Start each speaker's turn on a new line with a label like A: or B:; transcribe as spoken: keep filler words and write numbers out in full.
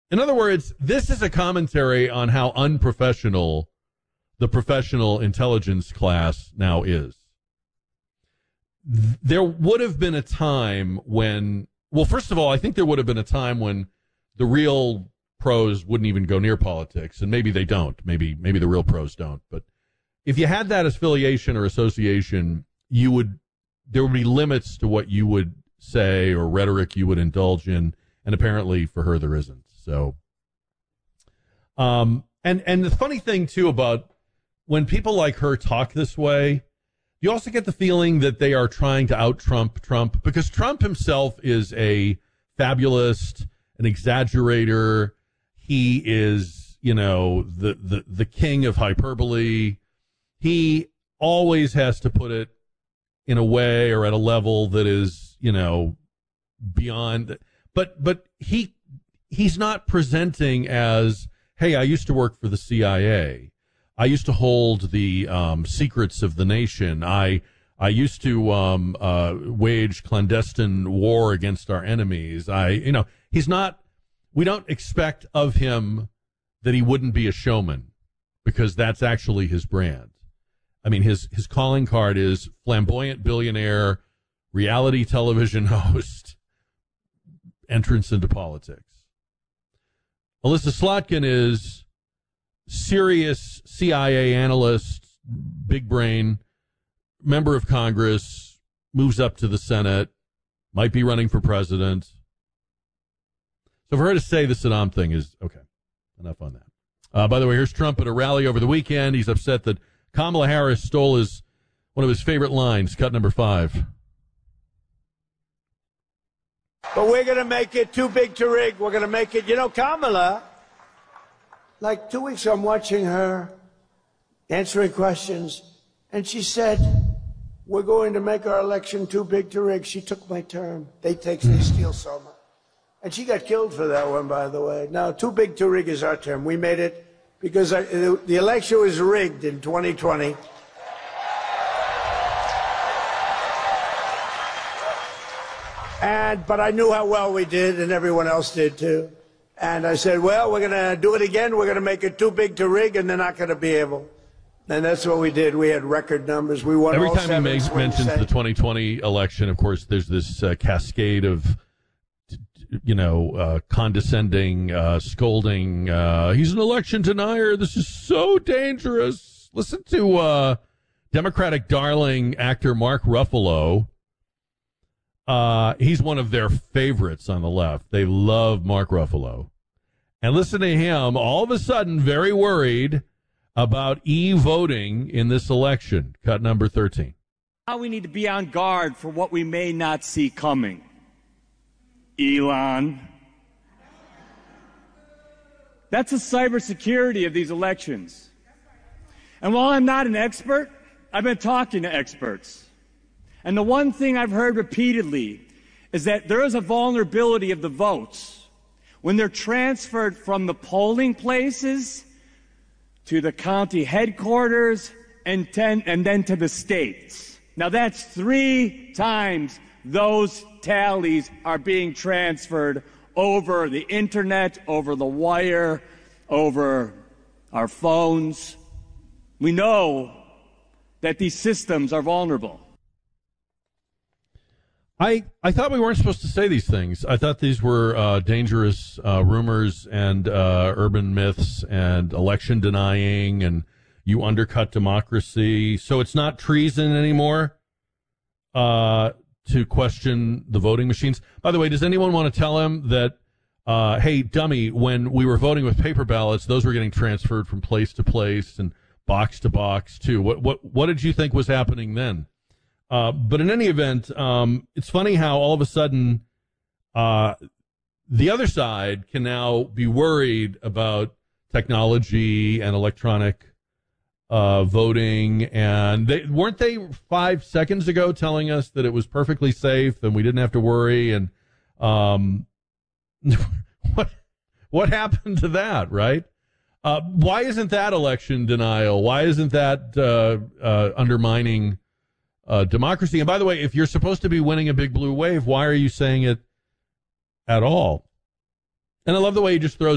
A: In other words, this is a commentary on how unprofessional the professional intelligence class now is. There would have been a time when, well, first of all, I think there would have been a time when the real pros wouldn't even go near politics, and maybe they don't. Maybe maybe the real pros don't. But if you had that affiliation or association, you would there would be limits to what you would say or rhetoric you would indulge in, and apparently for her there isn't. So, um, and and the funny thing too about when people like her talk this way, you also get the feeling that they are trying to out-Trump Trump, because Trump himself is a fabulist, an exaggerator. He is, you know, the, the, the king of hyperbole. He always has to put it in a way or at a level that is, you know, beyond. But but he he's not presenting as, hey, I used to work for the C I A. I used to hold the um, secrets of the nation. I I used to um, uh, wage clandestine war against our enemies. I, you know, he's not. We don't expect of him that he wouldn't be a showman, because that's actually his brand. I mean, his his calling card is flamboyant billionaire, reality television host, entrance into politics. Alyssa Slotkin is serious C I A analyst, big brain, member of Congress, moves up to the Senate, might be running for president. So for her to say the Saddam thing is, okay, enough on that. Uh, by the way, here's Trump at a rally over the weekend. He's upset that Kamala Harris stole his one of his favorite lines, cut number five.
B: But we're going to make it too big to rig. We're going to make it, you know, Kamala, like two weeks ago, I'm watching her answering questions, and she said, we're going to make our election too big to rig. She took my term. They take, they steal so much. And she got killed for that one, by the way. Now, too big to rig is our term. We made it because I, the election was rigged in twenty twenty. And, but I knew how well we did, and everyone else did too. And I said, well, we're going to do it again. We're going to make it too big to rig, and they're not going to be able. And that's what we did. We had record numbers. We won
A: Every
B: all
A: time he
B: seven
A: mentions
B: swing
A: the twenty twenty election, of course, there's this uh, cascade of, you know, uh, condescending, uh, scolding. Uh, he's an election denier. This is so dangerous. Listen to uh, Democratic darling actor Mark Ruffalo. Uh, he's one of their favorites on the left. They love Mark Ruffalo. And listen to him, all of a sudden very worried about e-voting in this election. Cut number thirteen.
C: Now we need to be on guard for what we may not see coming. Elon. That's the cybersecurity of these elections. And while I'm not an expert, I've been talking to experts. And the one thing I've heard repeatedly is that there is a vulnerability of the votes when they're transferred from the polling places to the county headquarters and, ten, and then to the states. Now that's three times those tallies are being transferred over the internet, over the wire, over our phones. We know that these systems are vulnerable.
A: I, I thought we weren't supposed to say these things. I thought these were uh, dangerous uh, rumors and uh, urban myths and election denying, and you undercut democracy. So it's not treason anymore uh, to question the voting machines. By the way, does anyone want to tell him that, uh, hey, dummy, when we were voting with paper ballots, those were getting transferred from place to place and box to box too. What what what did you think was happening then? Uh, but in any event, um, it's funny how all of a sudden uh, the other side can now be worried about technology and electronic uh, voting. And they weren't they five seconds ago telling us that it was perfectly safe and we didn't have to worry. And um, what what happened to that, right? Uh, why isn't that election denial? Why isn't that uh, uh, undermining Uh, democracy? And by the way, if you're supposed to be winning a big blue wave, why are you saying it at all? And I love the way he just throws